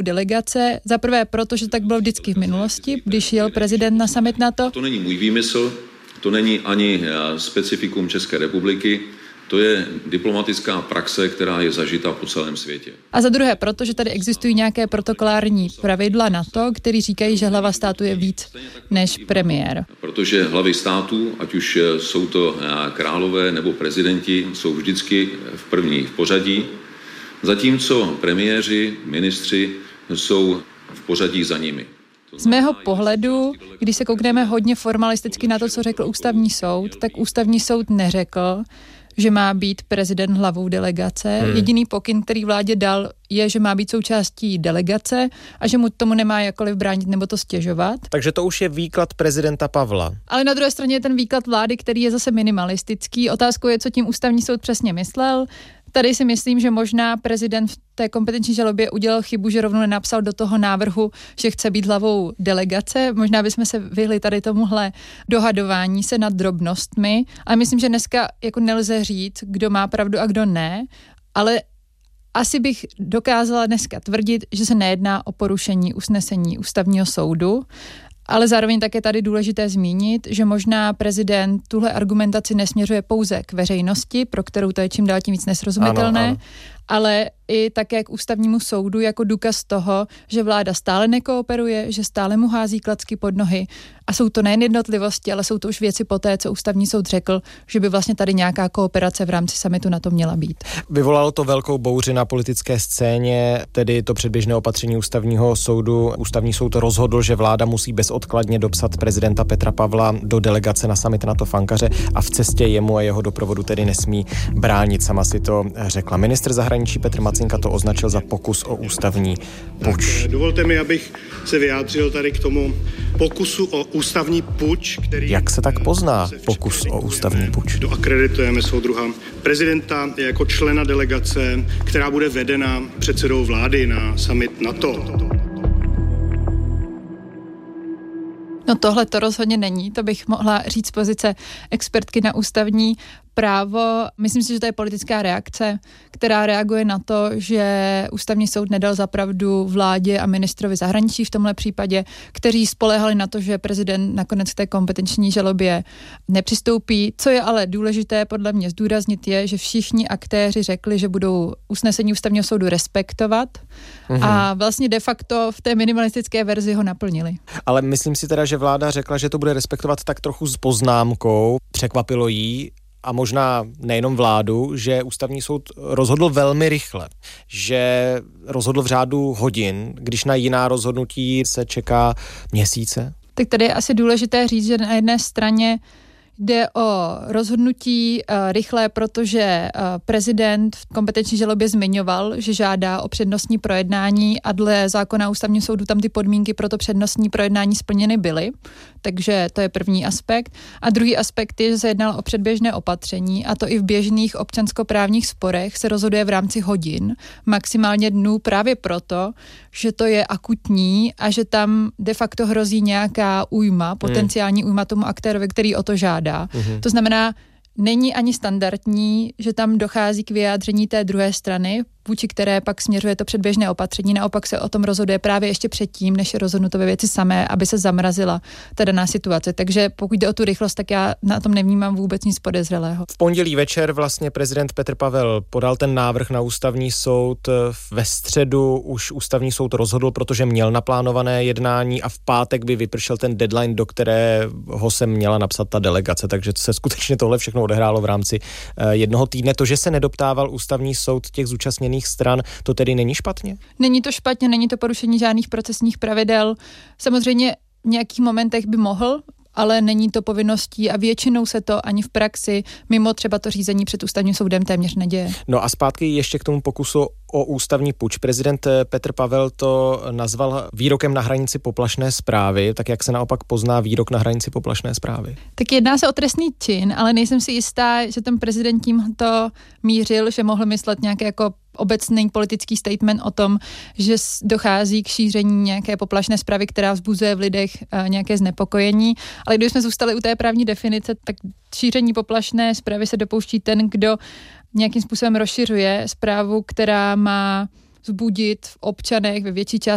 delegace. Za prvé proto, že tak bylo vždycky v minulosti, když jel prezident na summit NATO. To není můj výmysl, to není ani specifikum České republiky. To je diplomatická praxe, která je zažita po celém světě. A za druhé proto, že tady existují nějaké protokolární pravidla NATO, které říkají, že hlava státu je víc než premiér. Protože hlavy států, ať už jsou to králové nebo prezidenti, jsou vždycky v pořadí, zatímco premiéři, ministři jsou v pořadí za nimi. Z mého pohledu, když se koukneme hodně formalisticky na to, co řekl ústavní soud, tak ústavní soud neřekl, že má být prezident hlavou delegace. Jediný pokyn, který vládě dal, je, že má být součástí delegace a že mu tomu nemá jakkoliv bránit nebo to stěžovat. Takže to už je výklad prezidenta Pavla. Ale na druhé straně je ten výklad vlády, který je zase minimalistický. Otázkou je, co tím ústavní soud přesně myslel. Tady si myslím, že možná prezident v té kompetenční žalobě udělal chybu, že rovnou nenapsal do toho návrhu, že chce být hlavou delegace. Možná bychom se vyhli tady tomuhle dohadování se nad drobnostmi, ale myslím, že dneska jako nelze říct, kdo má pravdu a kdo ne, ale asi bych dokázala dneska tvrdit, že se nejedná o porušení usnesení ústavního soudu, ale zároveň také tady důležité zmínit, že možná prezident tuhle argumentaci nesměřuje pouze k veřejnosti, pro kterou to je čím dál tím víc nesrozumitelné, ano. Ale i také k ústavnímu soudu jako důkaz toho, že vláda stále nekooperuje, že stále mu hází klacky pod nohy. A jsou to nejen jednotlivosti, ale jsou to už věci poté, co ústavní soud řekl, že by vlastně tady nějaká kooperace v rámci summitu na to měla být. Vyvolalo to velkou bouři na politické scéně, tedy to předběžné opatření ústavního soudu. Ústavní soud rozhodl, že vláda musí bezodkladně dopsat prezidenta Petra Pavla do delegace na summit NATO v Ankaře a v cestě jemu a jeho doprovodu tedy nesmí bránit. Sama si to řekla. Ministr zahraničí Petr Macinka to označil za pokus o ústavní puč. Dovolte mi, abych se vyjádřil tady k tomu pokusu o ústavní puč, který... Jak se tak pozná pokus o ústavní puč? Doakreditujeme soudruha prezidenta jako člena delegace, která bude vedena předsedou vlády na summit NATO. No tohle to rozhodně není, to bych mohla říct z pozice expertky na ústavní právo. Myslím si, že to je politická reakce, která reaguje na to, že ústavní soud nedal za pravdu vládě a ministrovi zahraničí v tomhle případě, kteří spoléhali na to, že prezident nakonec k té kompetenční žalobě nepřistoupí. Co je ale důležité podle mě zdůraznit je, že všichni aktéři řekli, že budou usnesení ústavního soudu respektovat a vlastně de facto v té minimalistické verzi ho naplnili. Ale myslím si teda, že vláda řekla, že to bude respektovat tak trochu s poznámkou. Překvapilo jí, a možná nejenom vládu, že ústavní soud rozhodl velmi rychle, že rozhodl v řádu hodin, když na jiná rozhodnutí se čeká měsíce. Tak tady je asi důležité říct, že na jedné straně jde o rozhodnutí rychlé, protože prezident v kompetenční žalobě zmiňoval, že žádá o přednostní projednání a dle zákona ústavního soudu tam ty podmínky pro to přednostní projednání splněny byly. Takže to je první aspekt. A druhý aspekt je, že se jednalo o předběžné opatření a to i v běžných občanskoprávních sporech se rozhoduje v rámci hodin, maximálně dnů právě proto, že to je akutní a že tam de facto hrozí nějaká újma, potenciální újma tomu aktérovi, který o to žádá. To znamená, není ani standardní, že tam dochází k vyjádření té druhé strany, vůči které pak směřuje to předběžné opatření. Naopak se o tom rozhoduje právě ještě předtím, než je rozhodnuto ve věci samé, aby se zamrazila ta daná situace. Takže pokud jde o tu rychlost, tak já na tom nevnímám vůbec nic podezřelého. V pondělí večer vlastně prezident Petr Pavel podal ten návrh na ústavní soud. Ve středu už ústavní soud rozhodl, protože měl naplánované jednání a v pátek by vypršel ten deadline, do kterého se měla napsat ta delegace. Takže se skutečně tohle všechno odehrálo v rámci jednoho týdne. To, že se nedoptával ústavní soud těch zúčastněných stran, to tedy není špatně? Není to špatně, není to porušení žádných procesních pravidel. Samozřejmě v nějakých momentech by mohl, ale není to povinností a většinou se to ani v praxi mimo třeba to řízení před ústavním soudem téměř neděje. No a zpátky ještě k tomu pokusu o ústavní puč. Prezident Petr Pavel to nazval výrokem na hranici poplašné zprávy, tak jak se naopak pozná výrok na hranici poplašné zprávy? Tak jedná se o trestný čin, ale nejsem si jistá, že ten prezident tímto mířil, že mohl myslet nějaké jako obecný politický statement o tom, že dochází k šíření nějaké poplašné zprávy, která vzbuzuje v lidech nějaké znepokojení. Ale když jsme zůstali u té právní definice, tak šíření poplašné zprávy se dopouští ten, kdo nějakým způsobem rozšiřuje zprávu, která má vzbudit v občanech ve větší části